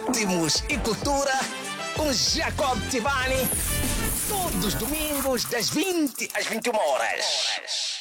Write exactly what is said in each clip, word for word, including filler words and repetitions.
Ritmos e cultura com Jacob Tivani. Todos os domingos das vinte às vinte e uma horas.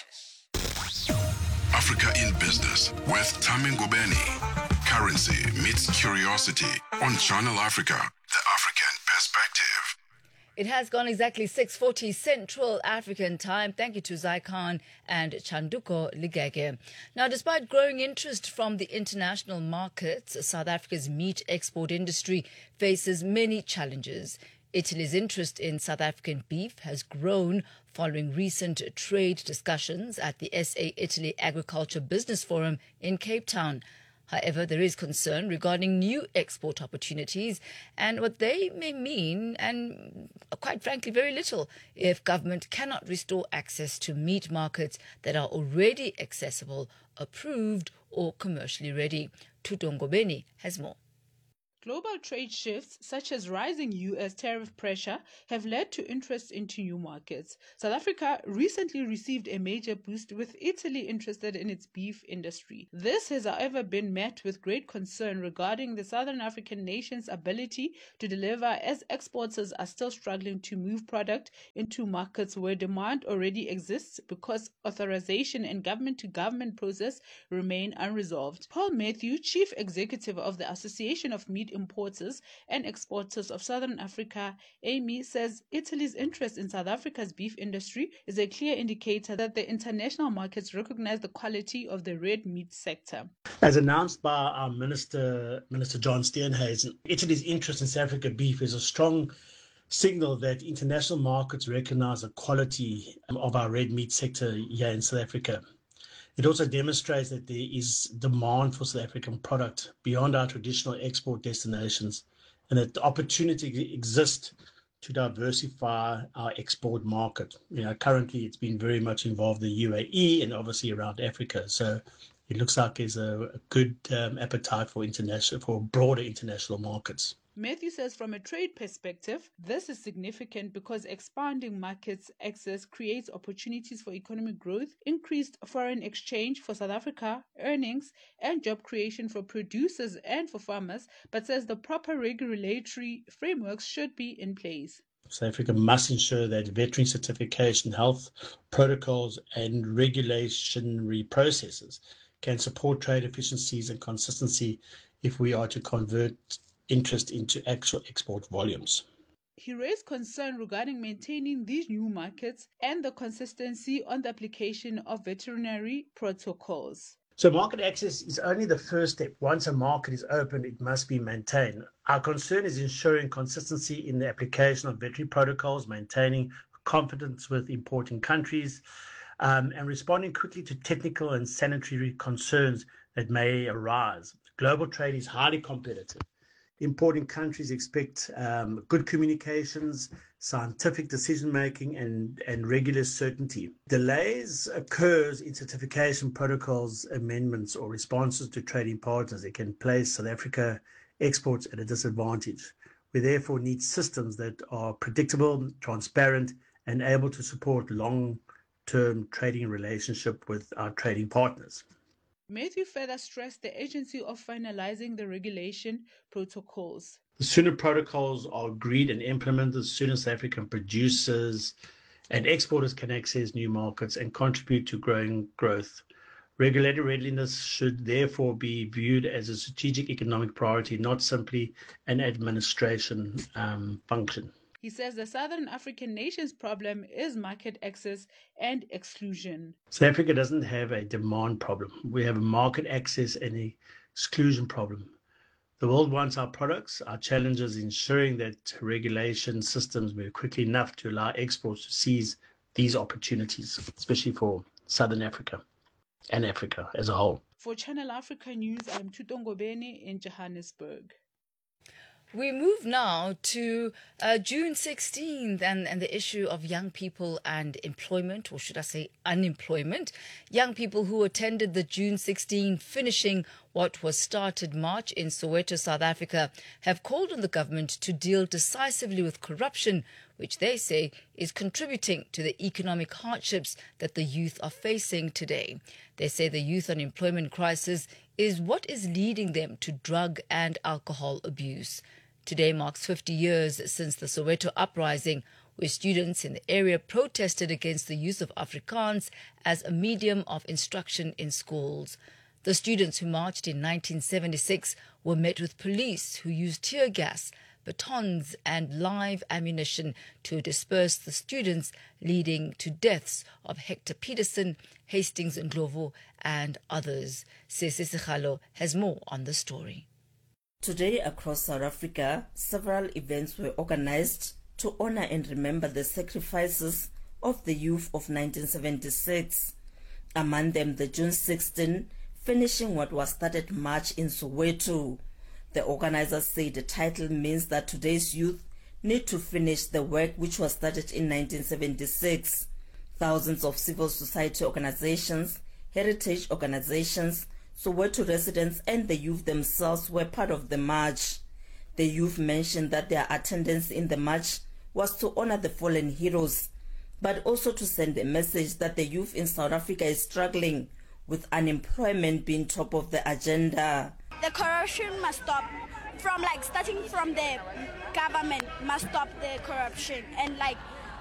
Africa in Business with Tami Ngubeni. Currency meets curiosity on Channel Africa, the African perspective. It has gone exactly six forty Central African time. Thank you to Zai and Chanduko Ligege. Now, despite growing interest from the international markets, South Africa's meat export industry faces many challenges. Italy's interest in South African beef has grown following recent trade discussions at the S A Italy Agriculture Business Forum in Cape Town. However, there is concern regarding new export opportunities and what they may mean, and quite frankly, very little, if government cannot restore access to meat markets that are already accessible, approved or commercially ready. Tuto Ngobeni has more. Global trade shifts, such as rising U S tariff pressure, have led to interest into new markets. South Africa recently received a major boost, with Italy interested in its beef industry. This has, however, been met with great concern regarding the Southern African nation's ability to deliver, as exporters are still struggling to move product into markets where demand already exists because authorization and government-to-government process remain unresolved. Paul Matthew, Chief Executive of the Association of Meat Importers and Exporters of Southern Africa, A M E, says Italy's interest in South Africa's beef industry is a clear indicator that the international markets recognize the quality of the red meat sector. As announced by our Minister, Minister John Steenhuisen, Italy's interest in South Africa beef is a strong signal that international markets recognize the quality of our red meat sector here in South Africa. It also demonstrates that there is demand for South African product beyond our traditional export destinations, and that the opportunity exists to diversify our export market. You know, currently it's been very much involved in the U A E and obviously around Africa. So it looks like there's a, a good um, appetite for international, for broader international markets. Matthew says from a trade perspective, this is significant because expanding markets access creates opportunities for economic growth, increased foreign exchange for South Africa, earnings, and job creation for producers and for farmers, but says the proper regulatory frameworks should be in place. South Africa must ensure that veterinary certification, health protocols, and regulatory processes can support trade efficiencies and consistency if we are to convert interest into actual export volumes. He raised concern regarding maintaining these new markets and the consistency on the application of veterinary protocols. So market access is only the first step. Once a market is open, it must be maintained. Our concern is ensuring consistency in the application of veterinary protocols, maintaining confidence with importing countries, um, and responding quickly to technical and sanitary concerns that may arise. Global trade is highly competitive. Importing countries expect um, good communications, scientific decision-making, and, and regular certainty. Delays occurs in certification protocols, amendments, or responses to trading partners. It can place South Africa exports at a disadvantage. We therefore need systems that are predictable, transparent, and able to support long-term trading relationship with our trading partners. Matthew further stressed the urgency of finalizing the regulation protocols. The sooner protocols are agreed and implemented, the sooner South African producers and exporters can access new markets and contribute to growing growth. Regulatory readiness should therefore be viewed as a strategic economic priority, not simply an administration um, function. He says the Southern African nation's problem is market access and exclusion. South Africa doesn't have a demand problem. We have a market access and exclusion problem. The world wants our products. Our challenge is ensuring that regulation systems move quickly enough to allow exports to seize these opportunities, especially for Southern Africa and Africa as a whole. For Channel Africa News, I'm Tuto Ngobeni in Johannesburg. We move now to uh, June sixteenth and, and the issue of young people and employment, or should I say unemployment. Young people who attended the June sixteenth finishing what was started March in Soweto, South Africa, have called on the government to deal decisively with corruption, which they say is contributing to the economic hardships that the youth are facing today. They say the youth unemployment crisis is what is leading them to drug and alcohol abuse. Today marks fifty years since the Soweto uprising, where students in the area protested against the use of Afrikaans as a medium of instruction in schools. The students who marched in nineteen seventy-six were met with police who used tear gas, batons and live ammunition to disperse the students, leading to deaths of Hector Peterson, Hastings Ndlovu and others. Sese Sikhalo has more on the story. Today across South Africa, several events were organized to honor and remember the sacrifices of the youth of nineteen seventy-six. Among them, the June sixteenth, finishing what was started March in Soweto. The organizers say the title means that today's youth need to finish the work which was started in nineteen seventy-six. Thousands of civil society organizations, heritage organizations, Soweto residents and the youth themselves were part of the march. The youth mentioned that their attendance in the march was to honor the fallen heroes, but also to send a message that the youth in South Africa is struggling, with unemployment being top of the agenda. The corruption must stop. From like starting from the government must stop the corruption, and like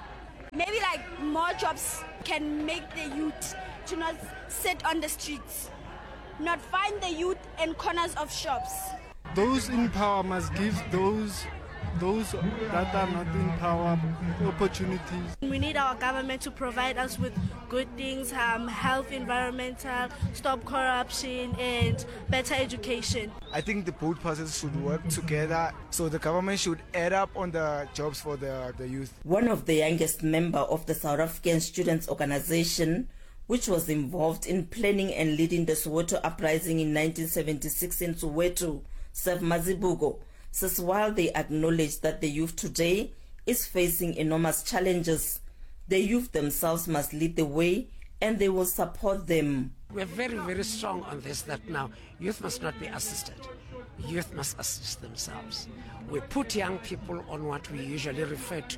maybe like more jobs can make the youth to not sit on the streets, not find the youth in corners of shops. Those in power must give those those that are not in power opportunities. We need our government to provide us with good things, um, health, environmental, stop corruption and better education. I think the both parties should work together, so the government should add up on the jobs for the, the youth. One of the youngest members of the South African Students' Organization, which was involved in planning and leading the Soweto uprising in nineteen seventy-six in Soweto, Sef Mazibuko, says while they acknowledge that the youth today is facing enormous challenges, the youth themselves must lead the way and they will support them. We're very, very strong on this, that now youth must not be assisted. Youth must assist themselves. We put young people on what we usually refer to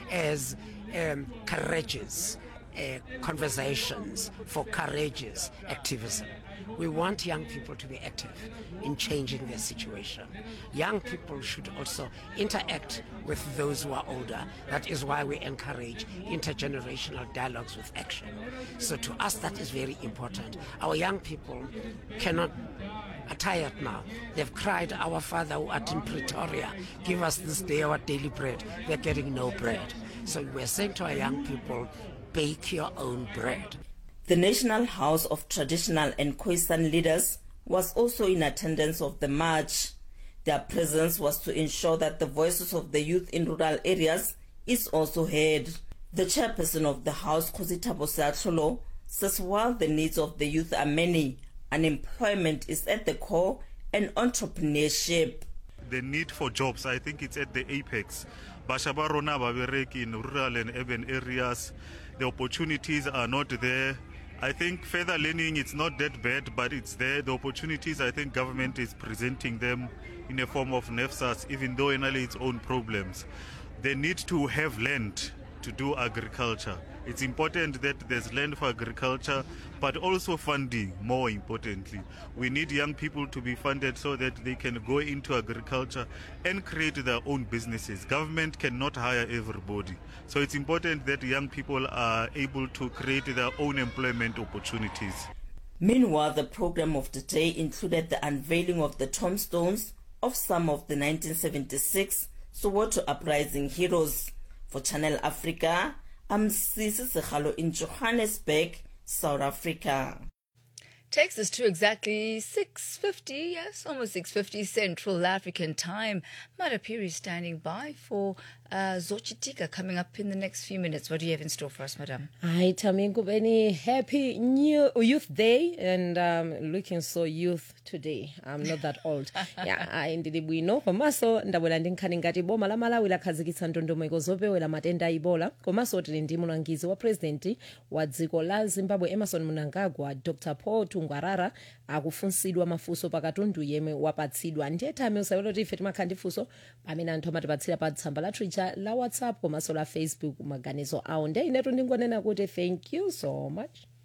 as um, courageous uh, conversations for courageous activism. We want young people to be active in changing their situation. Young people should also interact with those who are older. That is why we encourage intergenerational dialogues with action. So to us, that is very important. Our young people cannot are tired now. They've cried, our Father who art in Pretoria, give us this day our daily bread. They're getting no bread. So we're saying to our young people, bake your own bread. The National House of Traditional and Khoisan Leaders was also in attendance of the march. Their presence was to ensure that the voices of the youth in rural areas is also heard. The chairperson of the House, Khositabo Seatlholo, says while the needs of the youth are many, unemployment is at the core and entrepreneurship. The need for jobs, I think it's at the apex. Bashaba rona ba bereki in rural and urban areas, the opportunities are not there. I think further learning, it's not that bad, but it's there. The opportunities, I think government is presenting them in a form of NEFSAS, even though in its own problems. They need to have land to do agriculture. It's important that there's land for agriculture, but also funding, more importantly. We need young people to be funded so that they can go into agriculture and create their own businesses. Government cannot hire everybody. So it's important that young people are able to create their own employment opportunities. Meanwhile, the program of the day included the unveiling of the tombstones of some of the nineteen seventy-six Soweto uprising heroes. For Channel Africa, I'm Sisi Sikhalo in Johannesburg, South Africa. Takes us to exactly six fifty, yes, almost six fifty Central African time. Mada Piri standing by for uh, Zochitika coming up in the next few minutes. What do you have in store for us, madam? Hi, Tami Ngubeni. Happy New Youth Day, and um, looking so youth today. I'm not that old. Yeah, I indeed we know. Komaso ndabwela ndinkani ngati boma la Malawi lakhazikitsa ndondomeko zopewera matenda Ebola. Komaso tili ndi mulangizi wa president wa dziko la Zimbabwe Emerson Mnangagwa, Doctor Paul Tungwarara, akufunsidwa mafunso pakatundu yemwe wapatsidwa. Ndiye Tami usawelo tife timakhala ndi funso pamene anthu amatipatsira pa tsamba la Twitter, la WhatsApp komanso la Facebook maganizo awo. Ndiye inetu ndingonena kuti thank you so much.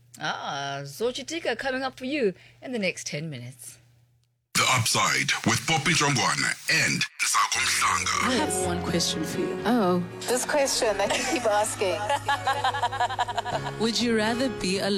Ah, Zochitika coming up for you in the next ten minutes. The Upside with Poppy Jongwana and Nsako Mhlanga. I have one question for you. Oh. This question that you keep asking. Would you rather be alone?